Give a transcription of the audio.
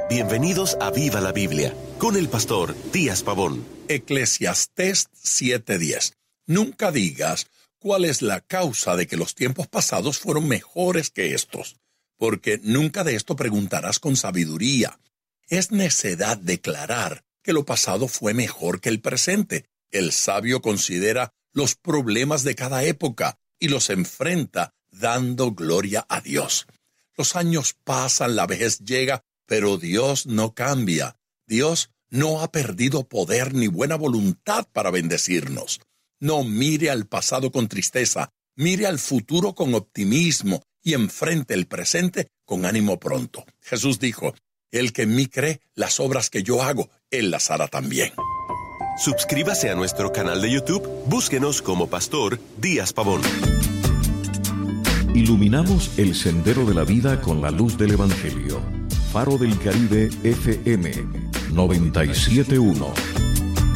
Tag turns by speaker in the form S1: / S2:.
S1: Bienvenidos a Viva la Biblia, con el pastor Díaz Pavón.
S2: Eclesiastés 7:10. Nunca digas cuál es la causa de que los tiempos pasados fueron mejores que estos, porque nunca de esto preguntarás con sabiduría. Es necedad declarar que lo pasado fue mejor que el presente. El sabio considera los problemas de cada época y los enfrenta dando gloria a Dios. Los años pasan, la vejez llega, pero Dios no cambia. Dios no ha perdido poder ni buena voluntad para bendecirnos. No mire al pasado con tristeza, mire al futuro con optimismo y enfrente el presente con ánimo pronto. Jesús dijo, el que en mí cree, las obras que yo hago, él las hará también.
S1: Suscríbase a nuestro canal de YouTube, búsquenos como Pastor Díaz Pavón.
S3: Iluminamos el sendero de la vida con la luz del Evangelio. Faro del Caribe FM 97.1.